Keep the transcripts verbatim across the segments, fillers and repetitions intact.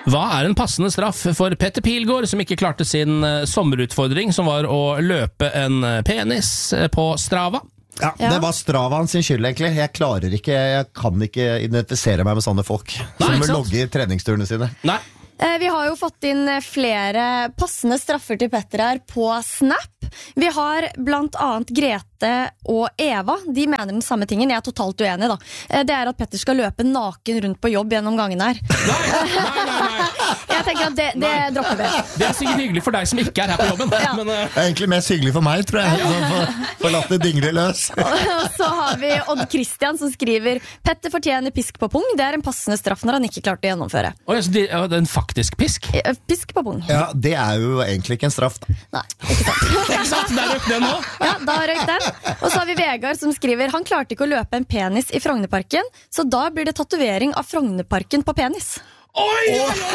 Hva er en passende straff for Petter Pilgaard, som ikke klarte sin eh, sommerutfordring, som var å løpe en eh, penis eh, på Strava? Ja, Ja. Det var Strava sin skyld egentlig. Jeg klarer ikke, jeg kan ikke identifisere meg med sånne folk Nei, som ikke sant? logger treningsturene sine. Nei. Eh, Vi har jo fått inn flere passende straffer til Petter her på Snap. Vi har blant annet Grete og Eva. De mener den samme tingen. Jeg er totalt uenig da. Eh, Det er at Petter skal løpe naken rundt på jobb gjennom gangen her. Nei, nei, nei, nei. Jeg tenker at det, det dropper vi. Det er sikkert hyggelig for deg som ikke er her på jobben. Ja. Men, eh, Det er egentlig mest hyggelig for meg, tror jeg. Så for, for latt det dingle løs. Og så har vi Odd Christian som skriver Petter fortjener pisk på pung. Det er en passende straff når han ikke klarte å gjennomføre. Oi, altså, det, ja, det er en faktisk pisk? Eh, Pisk på pung. Ja, Det er jo egentlig ikke en straff, da. Nei, ikke sant. Ikke sant? Der røk den nå. Ja, da røyk den. Og så har vi Vegard som skriver han klarte ikke å løpe en penis i Frognerparken, så da blir det tatovering av Frognerparken på penis. Oi!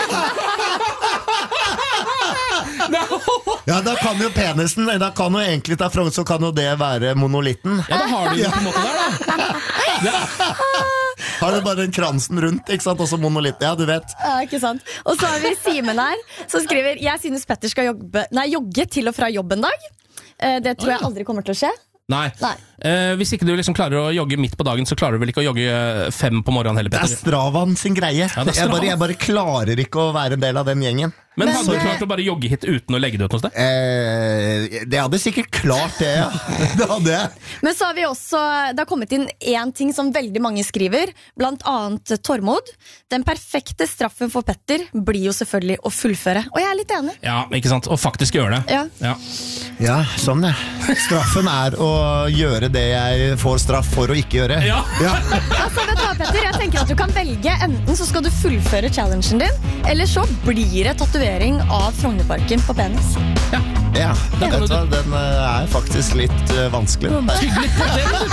Ja, da kan jo penisen, da kan jo egentlig ta front, så kan jo det være monolitten. Ja, da har du det på en måte der, da. Ja. Har du bare den kransen rundt, ikke sant? Også monolitt, ja, du vet. Ja, ikke sant. Og så har vi Simen her som skriver jeg synes Petter skal jogge, nei, jogge til og fra jobb en dag. Eh, Det tror jeg aldri kommer til å skje. Nei. Nei. Eh, hvis ikke du liksom klarer å jogge midt på dagen, så klarer du vel ikke å jogge fem på morgenen heller, Det er Petter. Stravaen sin greie. Ja, det er jeg, bare, Strava. jeg bare klarer ikke å være en del av den gjengen. Men, Men, hadde du eh, klart å bare jogge hit uten å legge det ut hos deg? Eh, det hadde sikkert klart det, ja. Det hadde jeg. Men så har vi også, det har kommet inn en ting som veldig mange skriver, blant annet Tormod. Den perfekte straffen for Petter blir jo selvfølgelig å fullføre. Og jeg er litt enig. Ja, ikke sant? Og faktisk gjøre det. Ja. Ja. Ja, sånn ja. Straffen er å gjøre det jeg får straff for å ikke gjøre. Ja. Ja. Altså, vet du hva, Petter? Jeg tenker at du kan velge. Enten så skal du fullføre challengen din, eller så blir det tatovering av Frognerparken på penis. Ja. Da kan Vet du du- hva, den eh, er faktisk litt eh, vanskelig, den der. Tygg litt på det, da.